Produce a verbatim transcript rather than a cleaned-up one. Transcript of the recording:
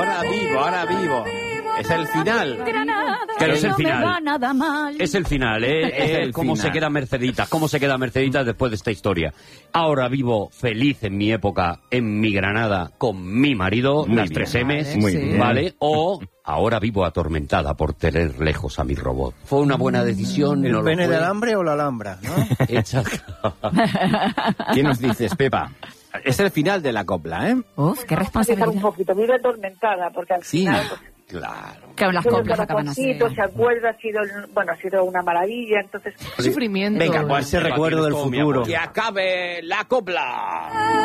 ahora vivo, ahora vivo. Es el final. Pero es el No me va final. nada mal. Es el final, ¿eh? Es Eh, el ¿Cómo final. se queda Merceditas? ¿Cómo se queda Merceditas después de esta historia? Ahora vivo feliz en mi época, en mi Granada, con mi marido, Muy las bien. tres M's, Vale, Muy sí. bien. ¿vale? O ahora vivo atormentada por tener lejos a mi robot. ¿Fue una buena decisión? ¿El ¿No lo pene fue? de alambre o la alhambra? ¿No? Hecha- ¿Qué nos dices, Pepa? Es el final de la copla, ¿eh? Uf, qué un responsabilidad. poquito, vive atormentada, porque al Sí. final... Pues, Claro. Que las tiene coplas el acaban así. corazoncito, se acuerda, ha sido, bueno, ha sido una maravilla, entonces... Sufrimiento. Venga, pues ese recuerdo del Tienes todo mi futuro. amor. Que acabe la copla.